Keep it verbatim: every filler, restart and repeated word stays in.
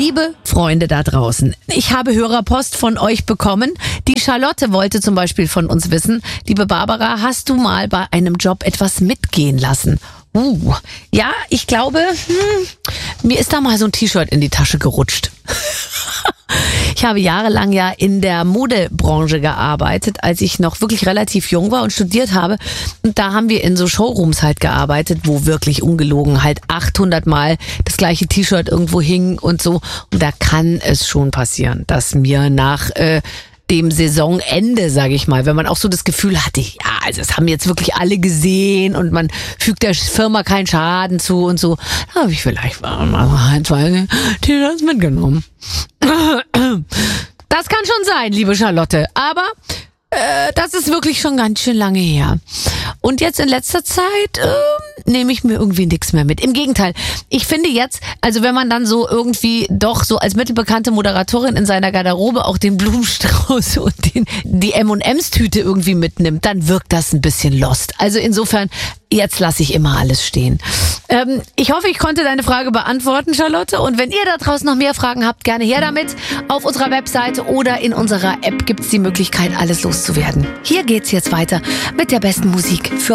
Liebe Freunde da draußen, ich habe Hörerpost von euch bekommen. Die Charlotte wollte zum Beispiel von uns wissen, liebe Barbara, hast du mal bei einem Job etwas mitgehen lassen? Uh, ja, ich glaube, hm, mir ist da mal so ein T-Shirt in die Tasche gerutscht. Ich habe jahrelang ja in der Modebranche gearbeitet, als ich noch wirklich relativ jung war und studiert habe. Und da haben wir in so Showrooms halt gearbeitet, wo wirklich ungelogen halt achthundert Mal das gleiche T-Shirt irgendwo hing und so. Und da kann es schon passieren, dass mir nach äh, dem Saisonende, sage ich mal, wenn man auch so das Gefühl hatte, ja, also das haben jetzt wirklich alle gesehen und man fügt der Firma keinen Schaden zu und so, da habe ich vielleicht mal ein, zwei T-Shirts mitgenommen. Das kann schon sein, liebe Charlotte, aber äh, das ist wirklich schon ganz schön lange her. Und jetzt in letzter Zeit äh, nehme ich mir irgendwie nichts mehr mit. Im Gegenteil, ich finde jetzt, also wenn man dann so irgendwie doch so als mittelbekannte Moderatorin in seiner Garderobe auch den Blumenstrauß und den, die M und M's-Tüte irgendwie mitnimmt, dann wirkt das ein bisschen lost. Also insofern, jetzt lasse ich immer alles stehen. Ähm, ich hoffe, ich konnte deine Frage beantworten, Charlotte. Und wenn ihr da draußen noch mehr Fragen habt, gerne her damit. Auf unserer Webseite oder in unserer App gibt's die Möglichkeit, alles loszuwerden. Hier geht's jetzt weiter mit der besten Musik für